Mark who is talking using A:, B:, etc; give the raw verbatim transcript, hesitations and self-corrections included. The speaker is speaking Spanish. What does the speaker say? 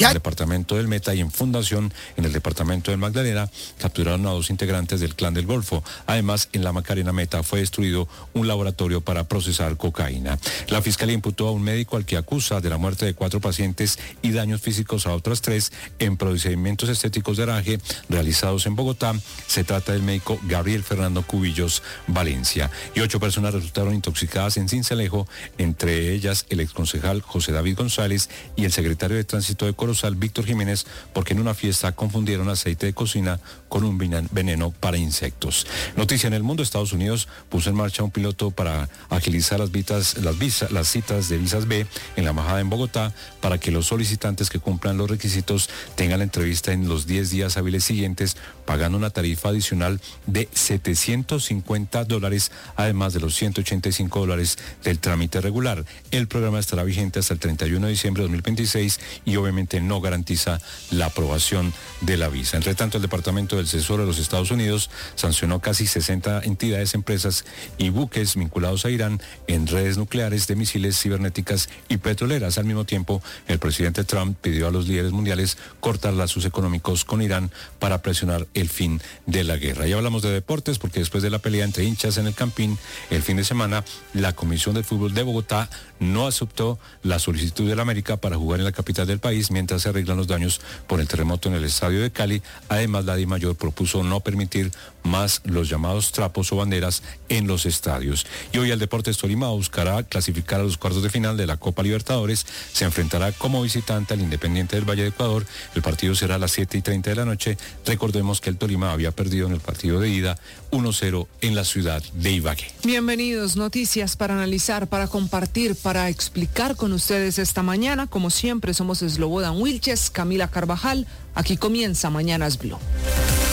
A: ¿Ya?
B: el departamento del Meta, y en Fundación, en el departamento del Magdalena, capturaron a dos integrantes del Clan del Golfo. Además, en la Macarena Meta fue destruido un laboratorio para procesar cocaína. La Fiscalía imputó a un médico al que acusa de la muerte de cuatro pacientes y daños físicos a otras tres en procedimientos estéticos de Araje realizados en Bogotá. Se trata del médico Gabriel Fernando Cubillos Valencia. Y ocho personas resultaron intoxicadas en Sincelejo, entre ellas el exconcejal José David González y el secretario de Tránsito de Corozal, Víctor Jiménez, porque en una fiesta confundieron aceite de cocina con un veneno para insectos. Noticia en el mundo: Estados Unidos puso en marcha un piloto para agilizar las, visas, las, visa, las citas de visas B en la embajada en Bogotá, para que los solicitantes que cumplan los requisitos tengan la entrevista en los diez días hábiles siguientes, pagando una tarifa adicional de setecientos cincuenta dólares, además de los ciento ochenta y cinco dólares del trámite regular. El programa estará vigente hasta el treinta y uno de diciembre de dos mil veintiséis y obviamente no garantiza la aprobación de la visa. Entre tanto, el Departamento del Tesoro de los Estados Unidos sancionó casi sesenta entidades, empresas y buques vinculados a Irán en redes nucleares, de misiles, cibernéticas y petroleras. Al mismo tiempo, el presidente Trump pidió a los líderes mundiales cortar lazos económicos con Irán para presionar el fin de la guerra. Ya hablamos de deportes porque después de la pelea entre hinchas en el Campín el fin de semana, la Comisión de Fútbol de Bogotá no aceptó la solicitud del América para jugar en la capital del país mientras se arreglan los daños por el terremoto en el estadio de Cali. Además, la DIMAYOR propuso no permitir más los llamados trapos o banderas en los estadios. Y hoy el Deportes Tolima buscará clasificar a los cuartos de final de la Copa Libertadores. Se enfrentará como visitante al Independiente del Valle de Ecuador. El partido será a las siete y treinta de la noche. Recordemos que el Tolima había perdido en el partido de ida uno cero en la ciudad de Ibagué.
C: Bienvenidos, noticias para analizar, para compartir, para explicar con ustedes esta mañana. Como siempre, somos Slobodan Wilches, Camila Carvajal. Aquí comienza Mañanas Blue.